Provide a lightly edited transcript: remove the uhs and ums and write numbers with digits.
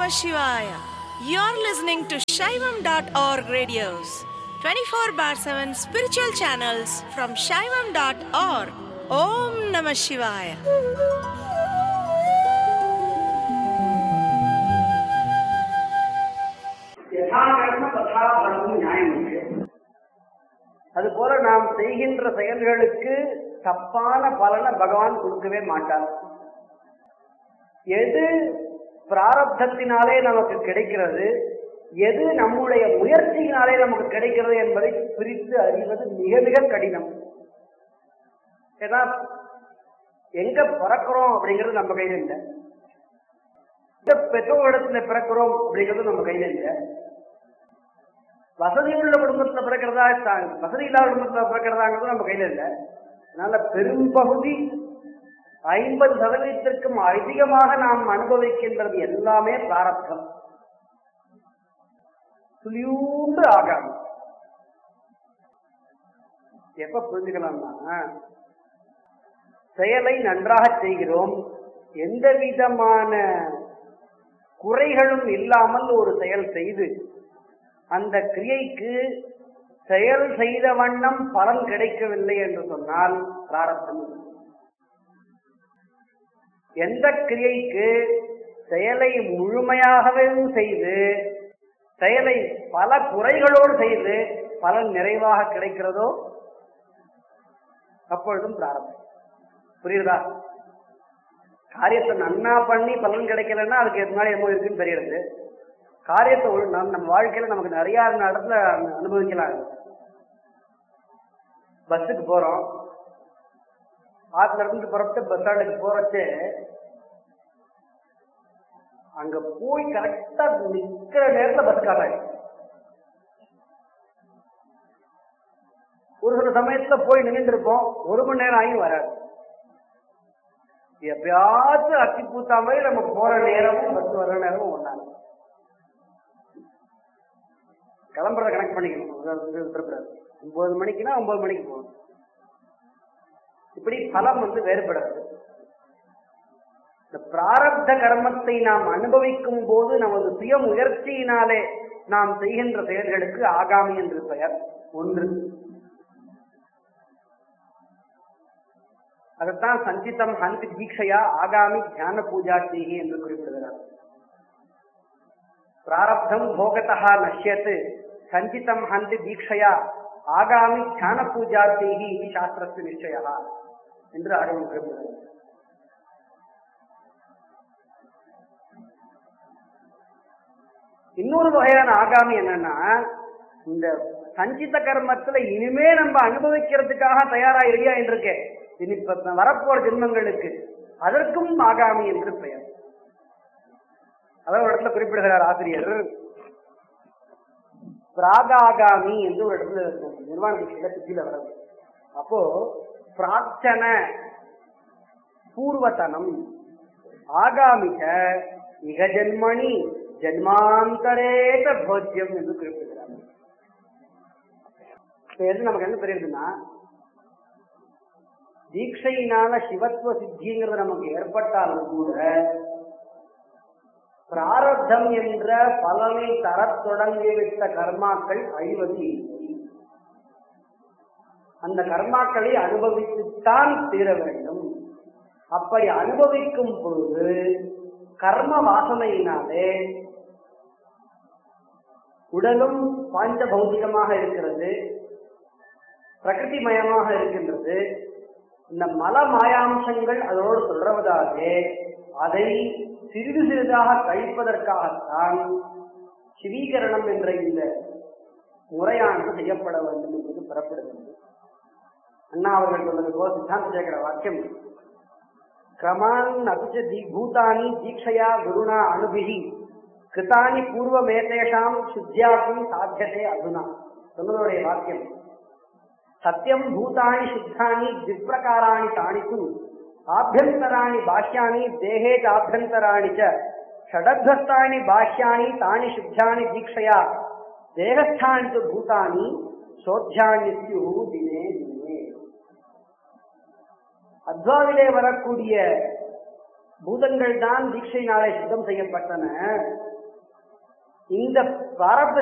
Shivaya. You're listening to Shaivam.org radios, 24 bar 7 spiritual channels from Shaivam.org. Om Namah Shivaya. அதுபோல நாம் செய்கின்ற செயல்களுக்கு தப்பான பலனை பகவான் கொடுக்கவே மாட்டார். எது பிராரப்தத்தினாலே நமக்கு கிடைக்கிறது, எது நம்முடைய முயற்சியினாலே நமக்கு கிடைக்கிறது என்பதை பிரித்து அறிவது மிக மிக கடினம். ஏன்னா எங்க பிறக்கிறோம் அப்படிங்கிறது நம்ம கையில இல்லை, எந்த பெற்றோரிடத்துல பிறக்கிறோம் அப்படிங்கிறது நம்ம கையில இல்லை. வசதி உள்ள குடும்பத்துல பிறக்கிறதா, வசதி இல்லாத குடும்பத்துல பிறக்கிறதாங்கிறது நம்ம கையில இல்லை. அதனால பெரும்பகுதி 50% அதிகமாக நாம் அனுபவிக்கின்றது எல்லாமே பிராரப்தம். துளியூண்டு ஆகாது. எப்ப புரிஞ்சுக்கலாம்னா, செயலை நன்றாக செய்கிறோம், எந்த விதமான குறைகளும் இல்லாமல் ஒரு செயல் செய்து அந்த கிரியைக்கு செயல் செய்த வண்ணம் பலன் கிடைக்கவில்லை என்று சொன்னால் பிராரப்தம். எந்த கிரியைக்கு செயலை முழுமையாகவே செய்து செயலை பல குறைகளோடு செய்து பலன் நிறைவாக கிடைக்கிறதோ அப்பொழுதும் பிராரப்தம். புரியுதா? காரியத்தை நன்னா பண்ணி பலன் கிடைக்கலன்னா அதுக்கு எது மாதிரி என்னமோ இருக்குன்னு தெரியுது. காரியத்தை நம்ம வாழ்க்கையில நமக்கு நிறைய இடத்துல அனுபவிக்கலாம். பஸ்ஸுக்கு போறோம், ஆத்துல இருந்து புறப்பட்டு பஸ் ஸ்டாண்டுக்கு போறச்சு அங்க போய் கரெக்டா நிக்கிற நேரத்துல பஸ் காட்டாங்க. ஒரு சில சமயத்துல போய் நின்று இருப்போம், 1 மணி நேரம் ஆகி வராது. எப்பயாச்சும் அத்தி பூத்தா மாதிரி நம்ம போற நேரமும் பஸ் வர்ற நேரமும் ஒண்ணாங்க. கிளம்புறத கனெக்ட் பண்ணிக்கணும். 9 மணிக்குன்னா 9 மணிக்கு போகணும். இப்படி பலம் வேறுபடுறது. இந்த பிராரப்த கர்மத்தை நாம் அனுபவிக்கும் போது நமது சுய முயற்சியினாலே நாம் செய்கின்ற செயல்களுக்கு ஆகாமி என்று பெயர். ஒன்று, அதைத்தான் சஞ்சிதம் ஹந்தி தீட்சையா ஆகாமி தியான பூஜா செய்கி என்று குறிப்பிடுகிறார். பிராரப்தம் போகதா நஷ்யத்து சஞ்சிதம் ஹந்தி தீட்சையா ஆகாமி தியான பூஜா செய்கி இது சாஸ்திரத்து நிச்சயா என்று ஆகமம் குறிப்பிடுகிறார். இன்னொரு வகையான ஆகாமி என்னன்னா, இந்த சஞ்சித கர்மத்துல இனிமே நம்ம அனுபவிக்கிறதுக்காக தயாராகிறியா என்றிருக்கேன், இனி வரப்போற ஜென்மங்களுக்கு, அதற்கும் ஆகாமி என்று பெயர். அதாவது ஒரு இடத்துல குறிப்பிடுகிறார் ஆசிரியர், பிராகாகாமி என்று ஒரு இடத்துல நிர்வாண கீழே வர்றது. அப்போ பிரார்த்தன பூர்வத்தனம் ஆகாமிக இக ஜென்மணி ஜென்மாந்தரேத போஜ்யம் என்று குறிப்பிடுகிறார். நமக்கு என்ன தெரியுதுன்னா, தீட்சையினால சிவத்துவ சித்திங்கிறது நமக்கு ஏற்பட்டாலும் கூட பிராரப்தம் என்ற பலனை தர தொடங்கிவிட்ட கர்மாக்கள் அழிவது இல்லை. அந்த கர்மாக்களை அனுபவித்துத்தான் தீர வேண்டும். அப்படி அனுபவிக்கும் பொழுது கர்ம வாசனையினாலே உடலும் பாஞ்ச பௌதிகமாக இருக்கிறது, பிரகிருதிமயமாக இருக்கின்றது. இந்த மல மாயாம்சங்கள் அதோடு தொடர்வதாலே அதை சிறிது சிறிதாக கழிப்பதற்காகத்தான் சிவீகரணம் என்ற இந்த முறையானது செய்யப்பட வேண்டும் என்பது பெறப்படுகிறது. அண்ணா அவர்கள் சொன்னது போல சித்தாந்த சேகர வாக்கியம், கிரமான் அபிச்ச பூதானி தீட்சையா குருணா அனுபிஹி கிருதானி பூர்வமேதேஷாம் சுத்தியாக்கும் சாத்தியதே அதுனா சொன்னதோடைய வாக்கியம். சத்தியம் பூதானி சுத்தானி திப்ரகாராணி தானிக்கும் ஆபியந்தராணி பாஷ்யாணி தேகே ஆபியந்தராணி ச ஷடத்வஸ்தானி பாஷ்யாணி தானி சுத்தானி தீட்சையா தேகஸ்தானி து பூதானி சோத்யான்யஸ்யு தினே தினே. அத்வாவிலே வரக்கூடிய பூதங்கள் தான் தீட்சையினாலே சுத்தம் செய்யப்பட்டன. இந்த பிராரப்த